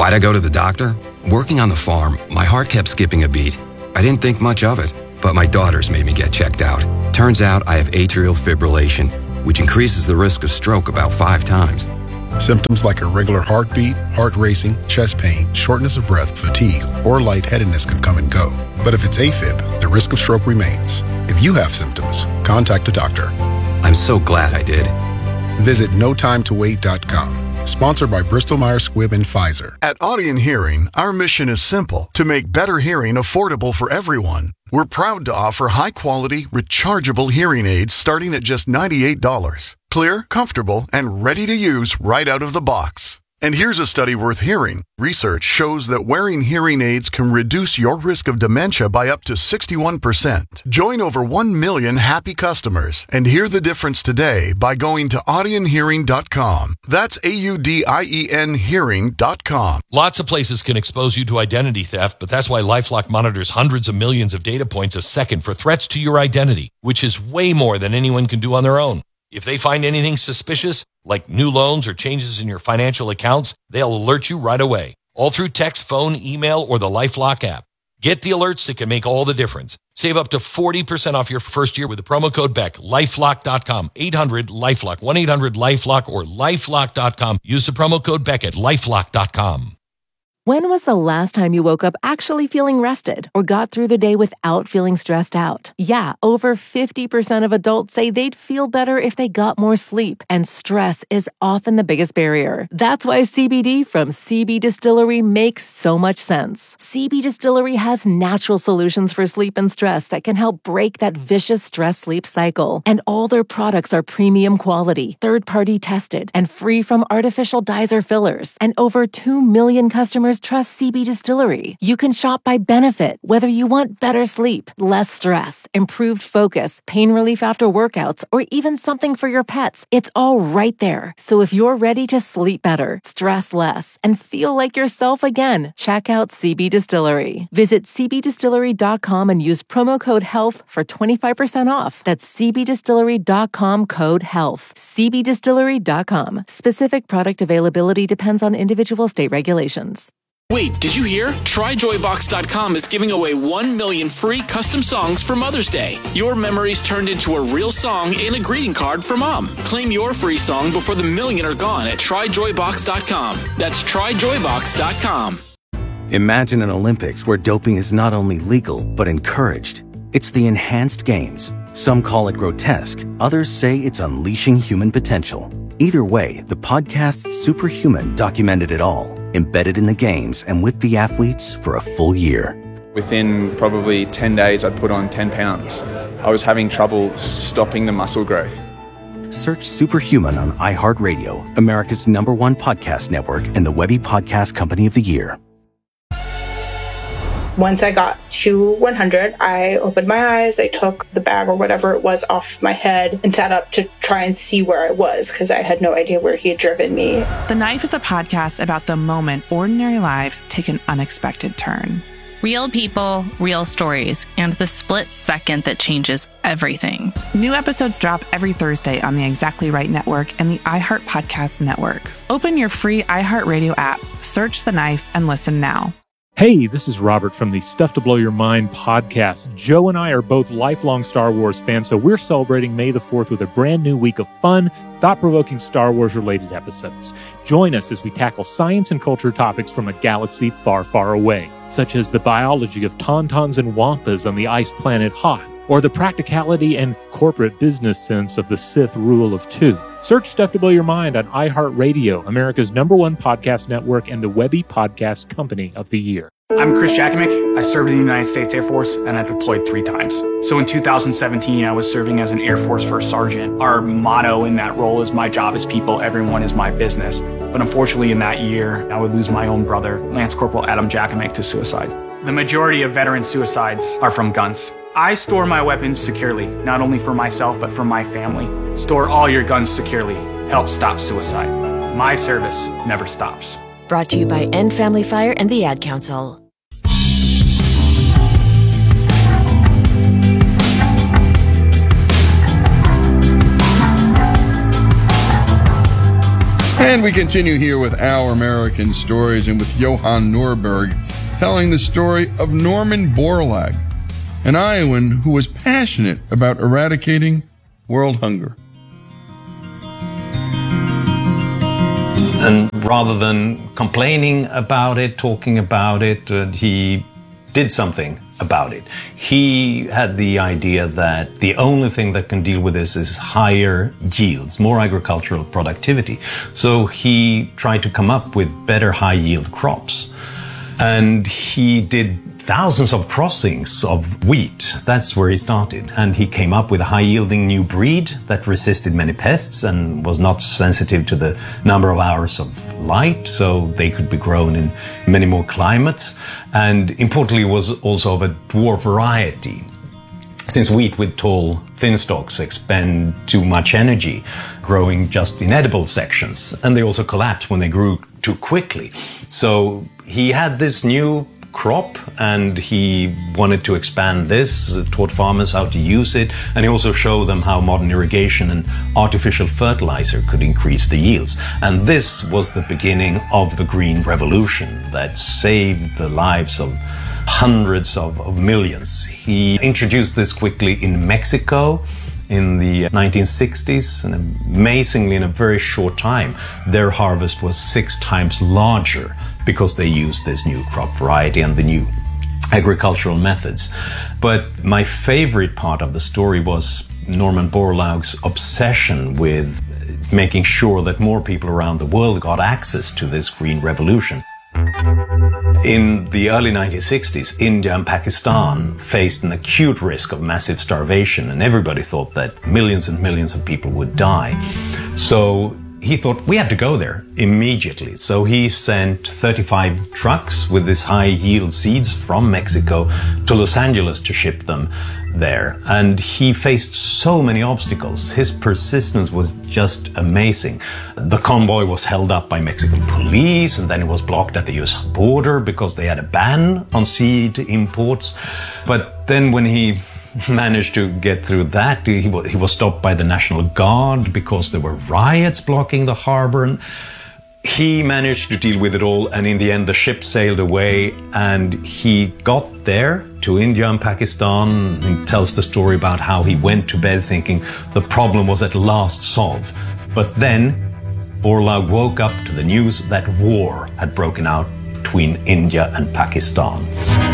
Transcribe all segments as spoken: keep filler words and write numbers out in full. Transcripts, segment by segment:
Why'd I go to the doctor? Working on the farm, my heart kept skipping a beat. I didn't think much of it, but my daughters made me get checked out. Turns out I have atrial fibrillation, which increases the risk of stroke about five times. Symptoms like irregular heartbeat, heart racing, chest pain, shortness of breath, fatigue, or lightheadedness can come and go. But if it's AFib, the risk of stroke remains. If you have symptoms, contact a doctor. I'm so glad I did. Visit no time to wait dot com. Sponsored by Bristol Myers Squibb and Pfizer. At Audien Hearing, our mission is simple: to make better hearing affordable for everyone. We're proud to offer high-quality, rechargeable hearing aids starting at just ninety-eight dollars. Clear, comfortable, and ready to use right out of the box. And here's a study worth hearing. Research shows that wearing hearing aids can reduce your risk of dementia by up to sixty-one percent. Join over one million happy customers and hear the difference today by going to audien hearing dot com. That's A U D I E N hearing dot com. Lots of places can expose you to identity theft, but that's why LifeLock monitors hundreds of millions of data points a second for threats to your identity, which is way more than anyone can do on their own. If they find anything suspicious, like new loans or changes in your financial accounts, they'll alert you right away, all through text, phone, email, or the LifeLock app. Get the alerts that can make all the difference. Save up to forty percent off your first year with the promo code Beck. lifelock dot com, eight hundred LifeLock, one eight hundred LifeLock, or lifelock dot com. Use the promo code Beck at lifelock dot com. When was the last time you woke up actually feeling rested or got through the day without feeling stressed out? Yeah, over fifty percent of adults say they'd feel better if they got more sleep, and stress is often the biggest barrier. That's why C B D from C B Distillery makes so much sense. C B Distillery has natural solutions for sleep and stress that can help break that vicious stress-sleep cycle. And all their products are premium quality, third-party tested, and free from artificial dyes or fillers. And over two million customers trust C B Distillery. You can shop by benefit, whether you want better sleep, less stress, improved focus, pain relief after workouts, or even something for your pets. It's all right there. So if you're ready to sleep better, stress less, and feel like yourself again, check out C B Distillery. Visit c b distillery dot com and use promo code HEALTH for twenty-five percent off. That's c b distillery dot com code HEALTH. c b distillery dot com. Specific product availability depends on individual state regulations. Wait, did you hear? try joy box dot com is giving away one million free custom songs for Mother's Day. Your memories turned into a real song and a greeting card for Mom. Claim your free song before the million are gone at try joy box dot com. That's try joy box dot com. Imagine an Olympics where doping is not only legal, but encouraged. It's the enhanced games. Some call it grotesque. Others say it's unleashing human potential. Either way, the podcast Superhuman documented it all, embedded in the games and with the athletes for a full year. Within probably ten days, I'd put on ten pounds. I was having trouble stopping the muscle growth. Search Superhuman on iHeartRadio, America's number one podcast network, and the Webby Podcast Company of the Year. Once I got to one hundred, I opened my eyes, I took the bag or whatever it was off my head and sat up to try and see where I was because I had no idea where he had driven me. The Knife is a podcast about the moment ordinary lives take an unexpected turn. Real people, real stories, and the split second that changes everything. New episodes drop every Thursday on the Exactly Right Network and the iHeart Podcast Network. Open your free iHeartRadio app, search The Knife, and listen now. Hey, this is Robert from the Stuff to Blow Your Mind podcast. Joe and I are both lifelong Star Wars fans, so we're celebrating May the fourth with a brand new week of fun, thought-provoking Star Wars-related episodes. Join us as we tackle science and culture topics from a galaxy far, far away, such as the biology of tauntauns and wampas on the ice planet Hoth, or the practicality and corporate business sense of the Sith rule of two. Search Stuff to Blow Your Mind on iHeartRadio, America's number one podcast network, and the Webby Podcast Company of the Year. I'm Chris Jakimick. I served in the United States Air Force, and I deployed three times. So in two thousand seventeen, I was serving as an Air Force First Sergeant. Our motto in that role is, my job is people, everyone is my business. But unfortunately in that year, I would lose my own brother, Lance Corporal Adam Jakimick, to suicide. The majority of veteran suicides are from guns. I store my weapons securely, not only for myself, but for my family. Store all your guns securely. Help stop suicide. My service never stops. Brought to you by End Family Fire and the Ad Council. And we continue here with Our American Stories and with Johan Norberg telling the story of Norman Borlaug, an Iowan who was passionate about eradicating world hunger. And rather than complaining about it, talking about it, uh, he did something about it. He had the idea that the only thing that can deal with this is higher yields, more agricultural productivity. So he tried to come up with better high-yield crops. And he did thousands of crossings of wheat. That's where he started. And he came up with a high-yielding new breed that resisted many pests and was not sensitive to the number of hours of light, so they could be grown in many more climates. And importantly, was also of a dwarf variety. Since wheat with tall, thin stalks expend too much energy, growing just in edible sections, and they also collapse when they grew too quickly. So he had this new crop, and he wanted to expand this, taught farmers how to use it, and he also showed them how modern irrigation and artificial fertilizer could increase the yields. And this was the beginning of the Green Revolution that saved the lives of hundreds of, of millions. He introduced this quickly in Mexico in the nineteen sixties, and amazingly, in a very short time, their harvest was six times larger because they used this new crop variety and the new agricultural methods. But my favorite part of the story was Norman Borlaug's obsession with making sure that more people around the world got access to this green revolution. In the early nineteen sixties, India and Pakistan faced an acute risk of massive starvation, and everybody thought that millions and millions of people would die. So he thought, we have to go there immediately. So he sent thirty-five trucks with this high-yield seeds from Mexico to Los Angeles to ship them there. And he faced so many obstacles. His persistence was just amazing. The convoy was held up by Mexican police, and then it was blocked at the U S border because they had a ban on seed imports. But then when he managed to get through that, he was, he was stopped by the National Guard because there were riots blocking the harbor. And he managed to deal with it all, and in the end the ship sailed away, and he got there to India and Pakistan and tells the story about how he went to bed thinking the problem was at last solved. But then Borlaug woke up to the news that war had broken out between India and Pakistan.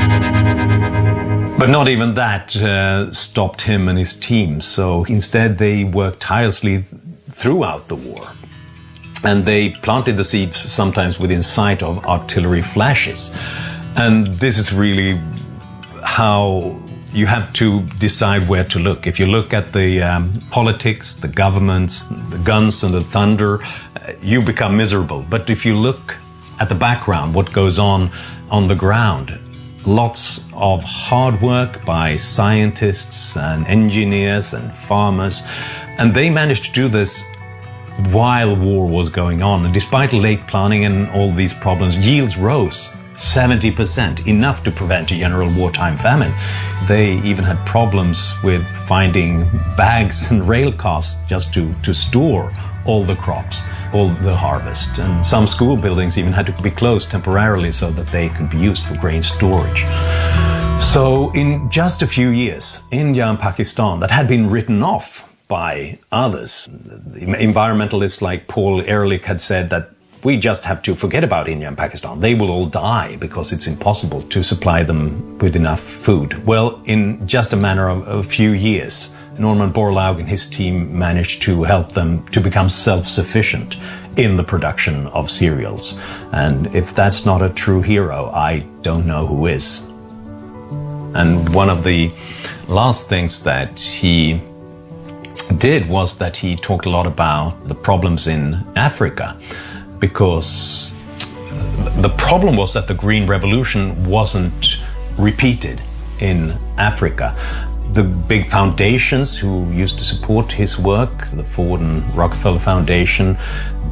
But not even that uh, stopped him and his team. So instead they worked tirelessly throughout the war. And they planted the seeds sometimes within sight of artillery flashes. And this is really how you have to decide where to look. If you look at the um, politics, the governments, the guns and the thunder, uh, you become miserable. But if you look at the background, what goes on on the ground, lots of hard work by scientists and engineers and farmers, and they managed to do this while war was going on. And despite late planning and all these problems, yields rose seventy percent, enough to prevent a general wartime famine. They even had problems with finding bags and rail cars just to, to store all the crops, all the harvest. And some school buildings even had to be closed temporarily so that they could be used for grain storage. So in just a few years, India and Pakistan, that had been written off by others. Environmentalists like Paul Ehrlich had said that we just have to forget about India and Pakistan. They will all die because it's impossible to supply them with enough food. Well, in just a matter of a few years, Norman Borlaug and his team managed to help them to become self-sufficient in the production of cereals. And if that's not a true hero, I don't know who is. And one of the last things that he did was that he talked a lot about the problems in Africa, because the problem was that the Green Revolution wasn't repeated in Africa. The big foundations who used to support his work, the Ford and Rockefeller Foundation,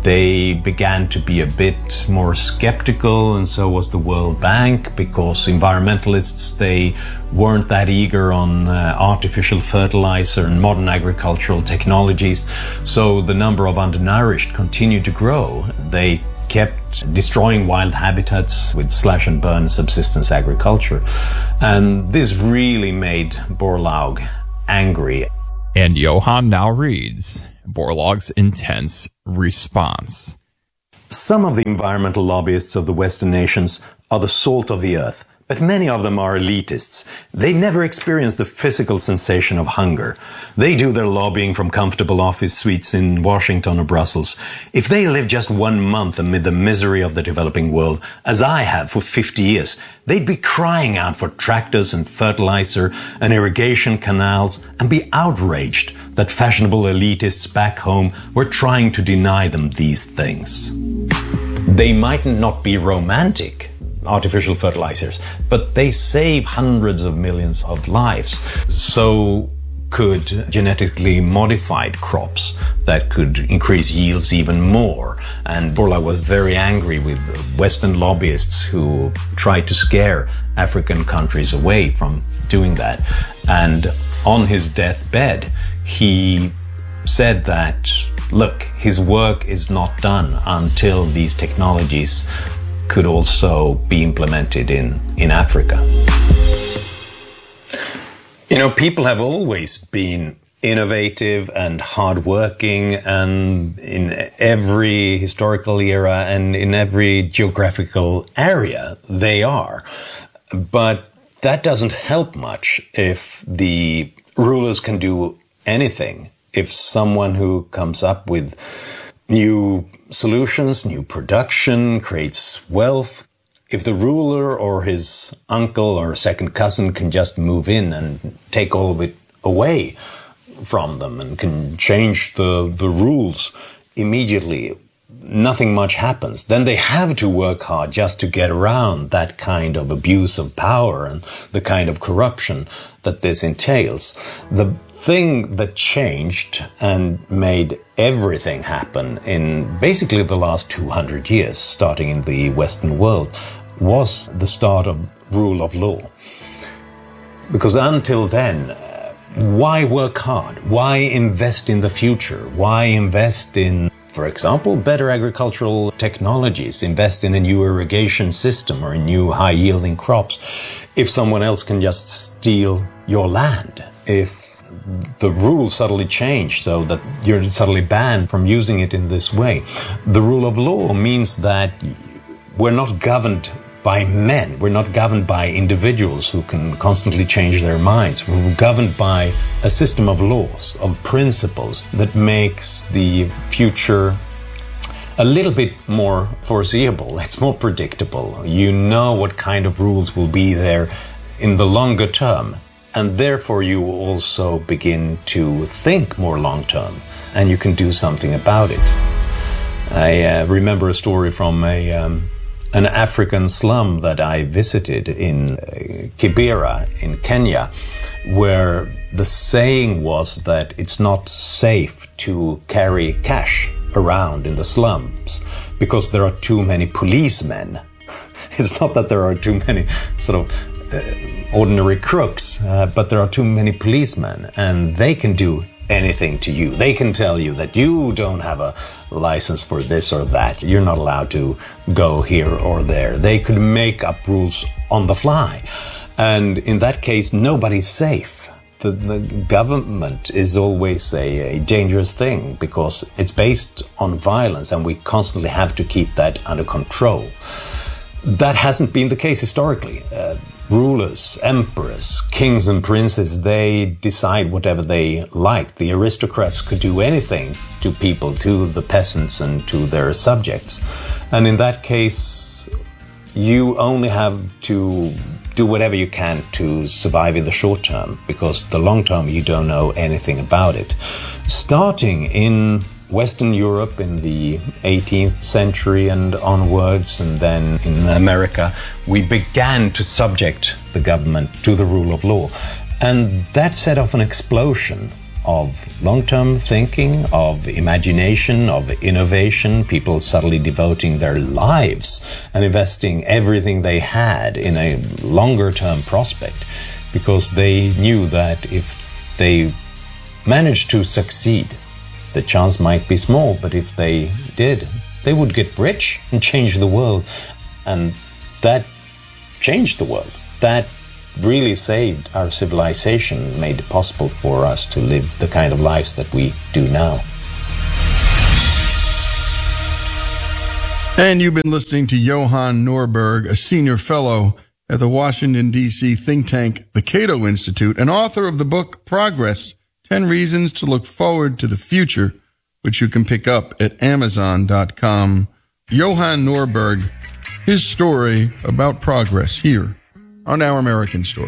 They began to be a bit more skeptical, and so was the World Bank, because environmentalists, they weren't that eager on uh, artificial fertilizer and modern agricultural technologies. So the number of undernourished continued to grow. They kept destroying wild habitats with slash and burn subsistence agriculture. And this really made Borlaug angry. And Johan now reads Borlaug's intense response. Some of the environmental lobbyists of the Western nations are the salt of the earth, but many of them are elitists. They never experience the physical sensation of hunger. They do their lobbying from comfortable office suites in Washington or Brussels. If they live just one month amid the misery of the developing world, as I have for fifty years, they'd be crying out for tractors and fertilizer and irrigation canals and be outraged that fashionable elitists back home were trying to deny them these things. They might not be romantic, artificial fertilizers, but they save hundreds of millions of lives. So could genetically modified crops that could increase yields even more. And Borlaug was very angry with Western lobbyists who tried to scare African countries away from doing that. And on his deathbed, he said that, look, his work is not done until these technologies could also be implemented in, in Africa. You know, people have always been innovative and hardworking, and in every historical era and in every geographical area they are. But that doesn't help much if the rulers can do anything. If someone who comes up with new solutions, new production, creates wealth, if the ruler or his uncle or second cousin can just move in and take all of it away from them and can change the, the rules immediately, nothing much happens. Then they have to work hard just to get around that kind of abuse of power and the kind of corruption that this entails. The thing that changed and made everything happen in basically the last two hundred years, starting in the Western world, was the start of rule of law. Because until then, why work hard? Why invest in the future? Why invest in, for example, better agricultural technologies, invest in a new irrigation system or in new high-yielding crops, if someone else can just steal your land? If the rules suddenly change so that you're suddenly banned from using it in this way. The rule of law means that we're not governed by men. We're not governed by individuals who can constantly change their minds. We're governed by a system of laws, of principles that makes the future a little bit more foreseeable. It's more predictable. You know what kind of rules will be there in the longer term. And therefore you also begin to think more long-term, and you can do something about it. I uh, remember a story from a um, an African slum that I visited in uh, Kibera in Kenya, where the saying was that it's not safe to carry cash around in the slums because there are too many policemen. It's not that there are too many sort of Uh, ordinary crooks, uh, but there are too many policemen, and they can do anything to you. They can tell you that you don't have a license for this or that. You're not allowed to go here or there. They could make up rules on the fly. And in that case, nobody's safe. The, the government is always a, a dangerous thing because it's based on violence, and we constantly have to keep that under control. That hasn't been the case historically. Uh, Rulers, emperors, kings and princes, they decide whatever they like. The aristocrats could do anything to people, to the peasants and to their subjects. And in that case, you only have to do whatever you can to survive in the short term, because the long term you don't know anything about it. Starting in Western Europe in the eighteenth century and onwards, and then in America, we began to subject the government to the rule of law. And that set off an explosion of long-term thinking, of imagination, of innovation, people suddenly devoting their lives and investing everything they had in a longer-term prospect, because they knew that if they managed to succeed, the chance might be small, but if they did, they would get rich and change the world. And that changed the world. That really saved our civilization, made it possible for us to live the kind of lives that we do now. And you've been listening to Johan Norberg, a senior fellow at the Washington, D C think tank, the Cato Institute, and author of the book Progress, ten Reasons to Look Forward to the Future, which you can pick up at amazon dot com. Johan Norberg, his story about progress here on Our American Story.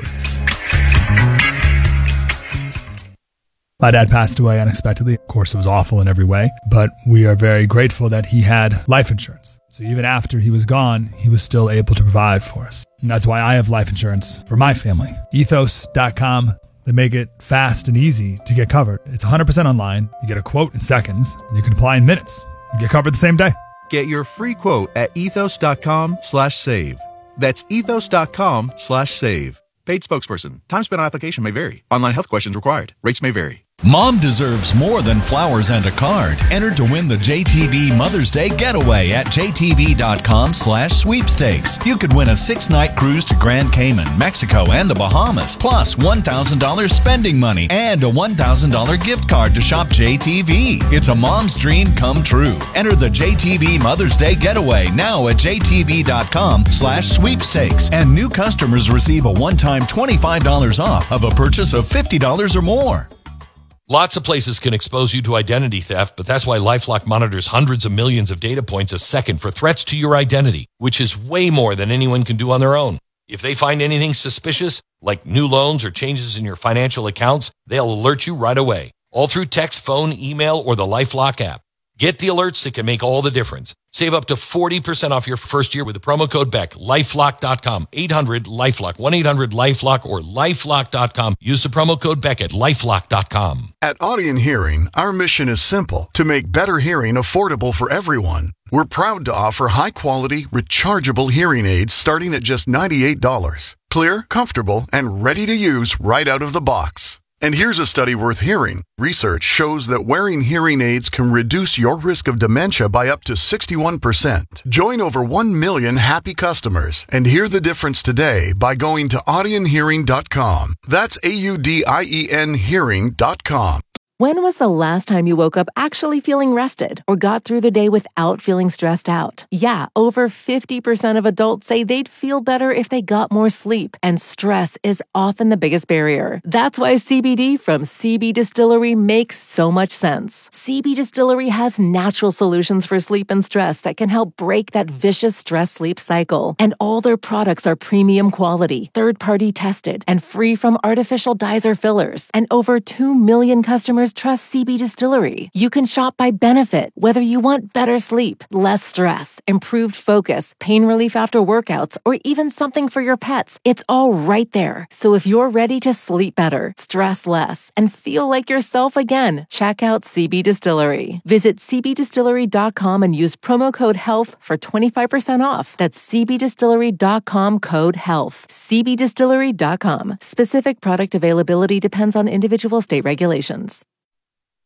My dad passed away unexpectedly. Of course, it was awful in every way, but we are very grateful that he had life insurance. So even after he was gone, he was still able to provide for us. And that's why I have life insurance for my family. ethos dot com. They make it fast and easy to get covered. It's one hundred percent online. You get a quote in seconds, and you can apply in minutes. You get covered the same day. Get your free quote at ethos dot com slash save. That's ethos dot com slash save. Paid spokesperson. Time spent on application may vary. Online health questions required. Rates may vary. Mom deserves more than flowers and a card. Enter to win the J T V Mother's Day Getaway at J T V dot com slash sweepstakes. You could win a six-night cruise to Grand Cayman, Mexico, and the Bahamas, plus one thousand dollars spending money and a one thousand dollars gift card to shop J T V. It's a mom's dream come true. Enter the J T V Mother's Day Getaway now at J T V dot com slash sweepstakes. And new customers receive a one-time twenty-five dollars off of a purchase of fifty dollars or more. Lots of places can expose you to identity theft, but that's why LifeLock monitors hundreds of millions of data points a second for threats to your identity, which is way more than anyone can do on their own. If they find anything suspicious, like new loans or changes in your financial accounts, they'll alert you right away, all through text, phone, email, or the LifeLock app. Get the alerts that can make all the difference. Save up to forty percent off your first year with the promo code Beck. lifelock dot com, eight hundred LifeLock, one eight hundred LifeLock, or lifelock dot com. Use the promo code Beck at lifelock dot com. At Audion Hearing, our mission is simple: to make better hearing affordable for everyone. We're proud to offer high-quality, rechargeable hearing aids starting at just ninety-eight dollars. Clear, comfortable, and ready to use right out of the box. And here's a study worth hearing. Research shows that wearing hearing aids can reduce your risk of dementia by up to sixty-one percent. Join over one million happy customers and hear the difference today by going to audion hearing dot com. That's A U D I E N hearing dot com. When was the last time you woke up actually feeling rested or got through the day without feeling stressed out? Yeah, over fifty percent of adults say they'd feel better if they got more sleep, and stress is often the biggest barrier. That's why C B D from C B Distillery makes so much sense. C B Distillery has natural solutions for sleep and stress that can help break that vicious stress-sleep cycle. And all their products are premium quality, third-party tested, and free from artificial dyes or fillers. And over two million customers trust C B Distillery. You can shop by benefit, whether you want better sleep, less stress, improved focus, pain relief after workouts, or even something for your pets. It's all right there. So if you're ready to sleep better, stress less, and feel like yourself again, check out C B Distillery. Visit C B distillery dot com and use promo code HEALTH for twenty-five percent off. That's C B distillery dot com code HEALTH. C B distillery dot com. Specific product availability depends on individual state regulations.